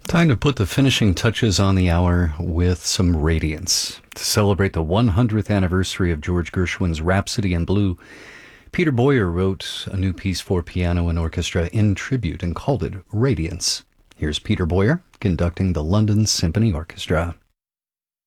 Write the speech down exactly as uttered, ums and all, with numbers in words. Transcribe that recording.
Time to put the finishing touches on the hour with some Radiance. To celebrate the one hundredth anniversary of George Gershwin's Rhapsody in Blue, Peter Boyer wrote a new piece for piano and orchestra in tribute and called it Radiance. Here's Peter Boyer conducting the London Symphony Orchestra.